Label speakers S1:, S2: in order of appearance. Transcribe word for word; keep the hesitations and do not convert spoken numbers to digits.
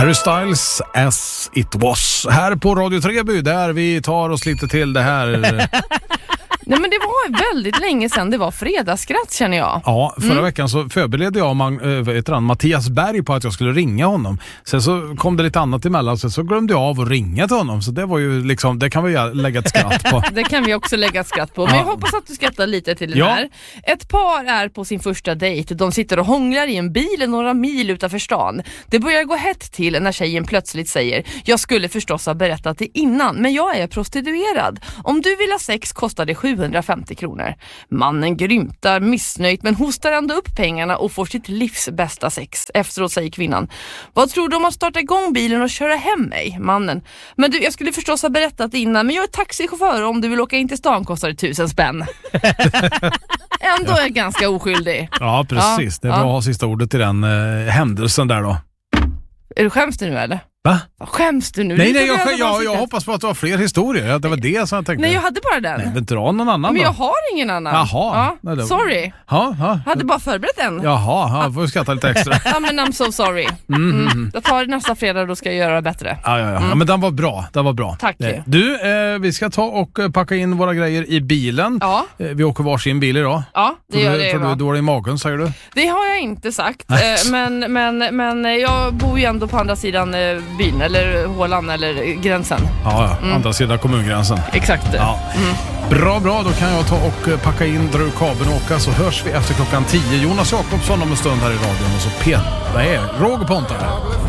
S1: Harry Styles, As It Was. Här på Radio Treby, där vi tar oss lite till det här.
S2: Nej, men det var väldigt länge sedan det var fredagsskratt, känner jag.
S1: Ja, förra
S2: mm. veckan
S1: så förberedde jag äh, Mattias Berg på att jag skulle ringa honom. Sen så kom det lite annat emellan, så, så glömde jag av att ringa till honom. Så det var ju liksom, det kan vi lägga ett skratt på.
S2: Det kan vi också lägga ett skratt på. Men
S1: ja.
S2: jag hoppas att du skrattar lite till det
S1: ja.
S2: här. Ett par är på sin första dejt. De sitter och hånglar i en bil några mil utanför stan. Det börjar gå hett till när tjejen plötsligt säger: jag skulle förstås ha berättat det innan, men jag är prostituerad. Om du vill ha sex kostar det sjuhundrafemtio kronor. Mannen grymtar missnöjt men hostar ändå upp pengarna och får sitt livs bästa sex. Efteråt säger kvinnan: vad tror du om att starta igång bilen och köra hem mig? Mannen: men du, jag skulle förstås ha berättat innan, men jag är taxichaufför och om du vill åka in till stan kostar det tusen spänn. Ändå är jag ganska oskyldig.
S1: Ja, precis. Ja, det är bra att ha sista ordet i den eh, händelsen där då.
S2: Är du skäms du nu eller?
S1: Va?
S2: Skäms du nu?
S1: Nej, nej, jag, jag, jag, jag hoppas på att det var fler historier. Det var det som jag tänkte.
S2: Nej, jag hade bara den.
S1: Nej, men dra någon annan.
S2: Men
S1: då.
S2: jag har ingen annan.
S1: Jaha.
S2: Ja,
S1: Nej, det...
S2: sorry.
S1: Ja, ja.
S2: Jag hade bara förberett en.
S1: Jaha, ja, får vi skratta lite extra.
S2: Ja, men I'm so sorry.
S1: Mm, mm.
S2: Mm. Jag tar det nästa fredag och då ska jag göra det bättre.
S1: Ja, ja, ja.
S2: Mm.
S1: ja men den var bra. Den var bra.
S2: Tack.
S1: Nej. Du, eh, vi ska ta och packa in våra grejer i bilen.
S2: Ja.
S1: Eh, vi åker varsin bil idag.
S2: Ja, det
S1: för
S2: gör
S1: du,
S2: det.
S1: För du är dålig i magen, säger du?
S2: Det har jag inte sagt. eh, men, men, men jag bor ju ändå på andra sidan eh, byn, eller hålan, eller gränsen.
S1: Ja, ja. Mm. Andra sidan kommungränsen.
S2: Exakt.
S1: Ja.
S2: Mm.
S1: Bra, bra. Då kan jag ta och packa in, dra ur kabeln och åka, så hörs vi efter klockan tio. Jonas Jakobsson om en stund här i radion och så Peter, vad är Roger Pontare.